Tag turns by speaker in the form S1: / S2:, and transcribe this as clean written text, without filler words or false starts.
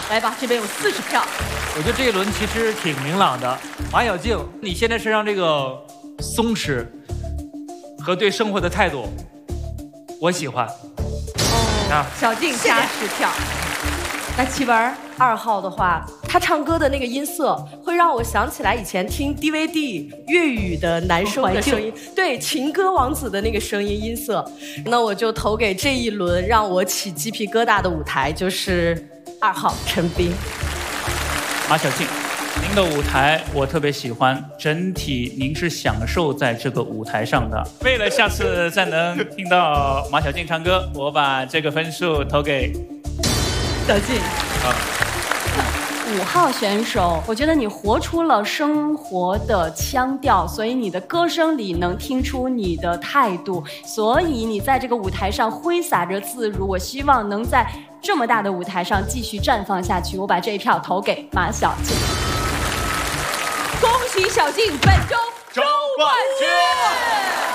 S1: 来吧，这边有40票。
S2: 我觉得这一轮其实挺明朗的。马小静，你现在身上这个松弛和对生活的态度，我喜欢。
S1: 小静加10票。那启文
S3: 2号的话，他唱歌的那个音色会让我想起来以前听 DVD 粤语的男生的声音，对，情歌王子的那个声音音色。那我就投给这一轮让我起鸡皮疙瘩的舞台，就是2号陈斌。
S4: 马小静，您的舞台我特别喜欢，整体您是享受在这个舞台上的。为了下次再能听到马小静唱歌，我把这个分数投给
S1: 小静。
S5: 5号选手，我觉得你活出了生活的腔调，所以你的歌声里能听出你的态度，所以你在这个舞台上挥洒着自如。我希望能在这么大的舞台上继续绽放下去。我把这一票投给马小静。
S1: 恭喜小静本周冠军！